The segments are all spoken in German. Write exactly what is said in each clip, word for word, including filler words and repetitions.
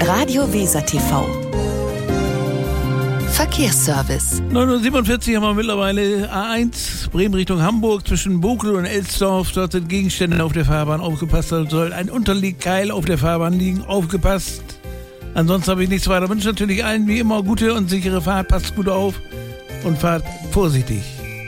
Radio Weser T V. Verkehrsservice. neun Uhr siebenundvierzig haben wir mittlerweile A eins, Bremen Richtung Hamburg, zwischen Bokel und Elsdorf. Dort sind Gegenstände auf der Fahrbahn. Aufgepasst, da soll ein Unterlegkeil auf der Fahrbahn liegen. Aufgepasst. Ansonsten habe ich nichts weiter. Wünsche natürlich allen wie immer gute und sichere Fahrt. Passt gut auf und fahrt vorsichtig.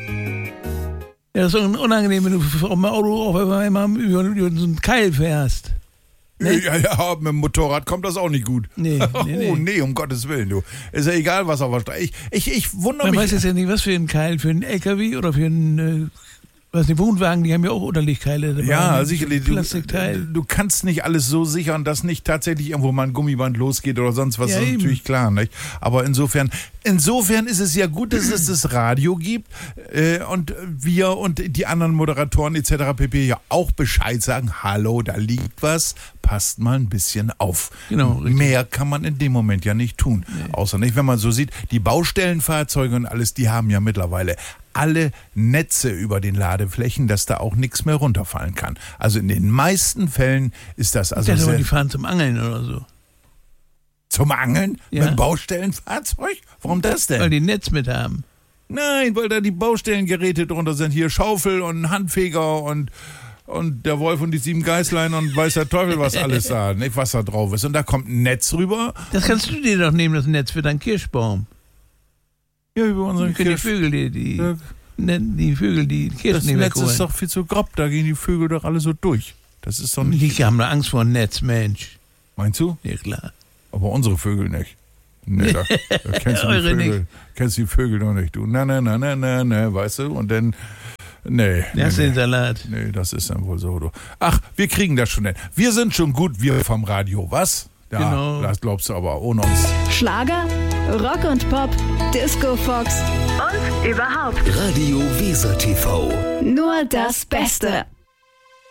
Ja, das ist unangenehm, wenn du auf dem Auto auf einmal über, über so einen Keil fährst. Nee? Ja, ja, mit dem Motorrad kommt das auch nicht gut. Nee, nee, nee. Oh nee, um Gottes Willen, du. Ist ja egal, was auf der Straße. Ich, ich, ich wundere Man mich. weiß jetzt ja nicht, was für ein Keil, für einen L K W oder für einen, äh, was die Wohnwagen, die haben ja auch Unterlegkeile dabei. Ja, sicherlich. Du, Plastikteil. du kannst nicht alles so sichern, dass nicht tatsächlich irgendwo mal ein Gummiband losgeht oder sonst was. Ja, das ist eben. natürlich klar, nicht? Aber insofern, insofern ist es ja gut, dass es das Radio gibt äh, und wir und die anderen Moderatoren et cetera pp. Ja auch Bescheid sagen, hallo, da liegt was, passt mal ein bisschen auf. Genau, richtig. Mehr kann man in dem Moment ja nicht tun. Nee. Außer nicht, wenn man so sieht, die Baustellenfahrzeuge und alles, die haben ja mittlerweile alle Netze über den Ladeflächen, dass da auch nichts mehr runterfallen kann. Also in den meisten Fällen ist das also Ich dachte, sehr... die fahren zum Angeln oder so. Zum Angeln? Ja. Mit einem Baustellenfahrzeug? Warum das denn? Weil die ein Netz mit haben. Nein, weil da die Baustellengeräte drunter sind. Hier Schaufel und Handfeger und, und der Wolf und die sieben Geißlein und weiß der Teufel, was alles da, nicht, was da drauf ist. Und da kommt ein Netz rüber. Das kannst du dir doch nehmen, das Netz für deinen Kirschbaum. Ja, über unseren Für die Kirsch... Vögel, die, die, Ja. die Vögel, die Kirschen Das nicht Netz wegholen. ist doch viel zu grob, da gehen die Vögel doch alle so durch. Das ist doch nicht... Die haben da Angst vor dem Netz, Mensch. Meinst du? Ja, klar. Aber unsere Vögel nicht. Nee, da, da kennst du die Eure Vögel. nicht. Kennst die Vögel noch nicht, du. Na, na, na, na, na, na, weißt du? Und dann, nee. Der hast nee, den nee. Salat. Nee, das ist dann wohl so, du. Ach, wir kriegen das schon hin. Wir sind schon gut, wir vom Radio, was? Ja, Genau. das glaubst du aber ohne uns. Schlager, Rock und Pop, Disco Fox und überhaupt Radio Weser T V. nur das Beste.